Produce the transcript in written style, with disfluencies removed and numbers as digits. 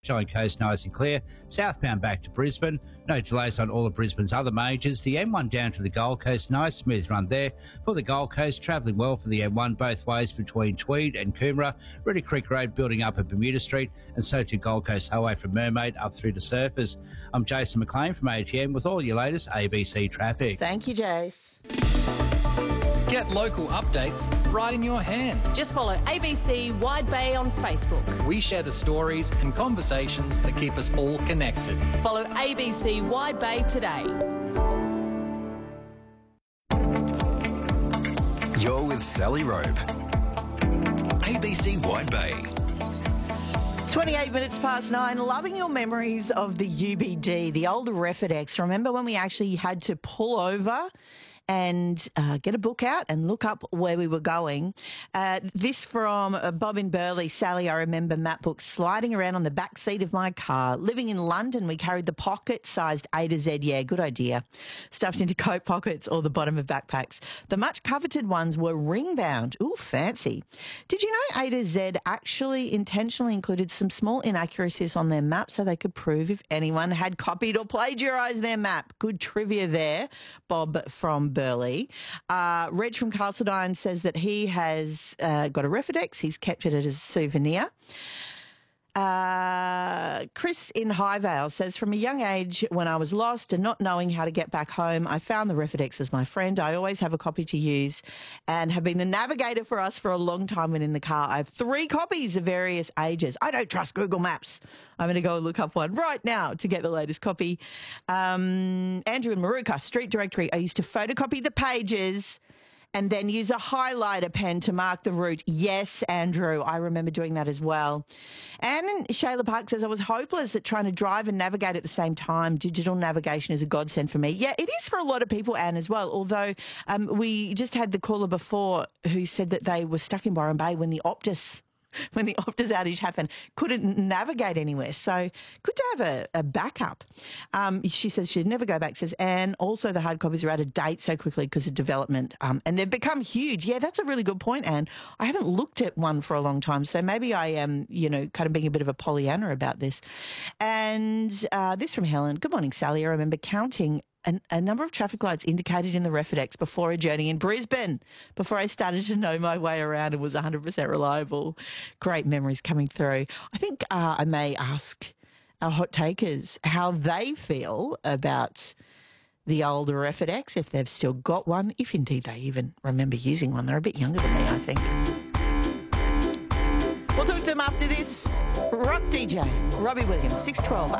Showing coast nice and clear. Southbound back to Brisbane. No delays on all of Brisbane's other majors. The M1 down to the Gold Coast. Nice smooth run there. For the Gold Coast, travelling well for the M1 both ways between Tweed and Coomera. Reedy Creek Road building up at Bermuda Street, and so to Gold Coast Highway from Mermaid up through to Surfers. I'm Jason McLean from ATM with all your latest ABC traffic. Thank you, Jace. Get local updates right in your hand. Just follow ABC Wide Bay on Facebook. We share the stories and conversations that keep us all connected. Follow ABC Wide Bay today. You're with Sally Rope. ABC Wide Bay. 28 minutes past 9. Loving your memories of the UBD, the old Refidex. Remember when we actually had to pull over and get a book out and look up where we were going. This from Bob in Burleigh. Sally, I remember map books sliding around on the back seat of my car. Living in London, we carried the pocket-sized A to Z. Yeah, good idea. Stuffed into coat pockets or the bottom of backpacks. The much coveted ones were ring-bound. Ooh, fancy. Did you know A to Z actually intentionally included some small inaccuracies on their map so they could prove if anyone had copied or plagiarised their map? Good trivia there, Bob from Burleigh. Reg from Castledine says that he has got a Refidex. He's kept it as a souvenir. Chris in Highvale says, from a young age, when I was lost and not knowing how to get back home, I found the Refidex as my friend. I always have a copy to use and have been the navigator for us for a long time when in the car. I have 3 copies of various ages. I don't trust Google Maps. I'm going to go and look up one right now to get the latest copy. Andrew in Maruka, Street Directory. I used to photocopy the pages and then use a highlighter pen to mark the route. Yes, Andrew, I remember doing that as well. And Shayla Park says, I was hopeless at trying to drive and navigate at the same time. Digital navigation is a godsend for me. Yeah, it is for a lot of people, Anne, as well, although we just had the caller before who said that they were stuck in Byron Bay when the Optus outage happened, couldn't navigate anywhere. So good to have a backup. She says she'd never go back, says, and also the hard copies are out of date so quickly because of development. And they've become huge. Yeah, that's a really good point, Anne. I haven't looked at one for a long time, so maybe I am, kind of being a bit of a Pollyanna about this. And this from Helen. Good morning, Sally. I remember counting a number of traffic lights indicated in the Refidex before a journey in Brisbane, before I started to know my way around and was 100% reliable. Great memories coming through. I think I may ask our hot takers how they feel about the old Refidex, if they've still got one, if indeed they even remember using one. They're a bit younger than me, I think. We'll talk to them after this. Rock DJ, Robbie Williams, 612